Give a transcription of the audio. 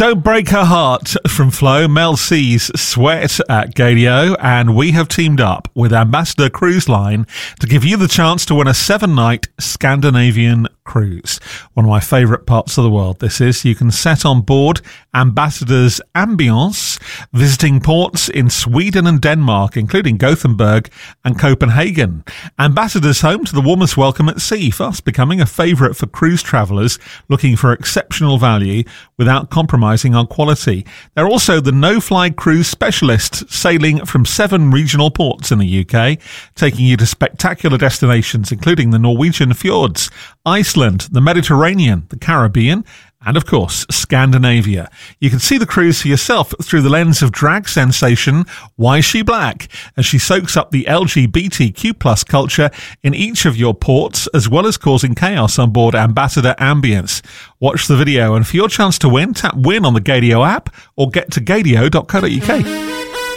Don't Break Her Heart from Flo, Mel C's Sweat at Gaydio, and we have teamed up with Ambassador Cruise Line to give you the chance to win a 7-night Scandinavian cruise. One of my favourite parts of the world. This is, you can set on board Ambassador's Ambiance, visiting ports in Sweden and Denmark, including Gothenburg and Copenhagen. Ambassador's home to the warmest welcome at sea, fast becoming a favourite for cruise travellers looking for exceptional value without compromising on quality. They're also the no-fly cruise specialists, sailing from 7 regional ports in the UK, taking you to spectacular destinations including the Norwegian fjords, Iceland, the Mediterranean, the Caribbean, and of course, Scandinavia. You can see the cruise for yourself through the lens of drag sensation Why She Black, as she soaks up the LGBTQ+ culture in each of your ports, as well as causing chaos on board Ambassador Ambience. Watch the video, and for your chance to win, tap win on the Gaydio app or get to gaydio.co.uk.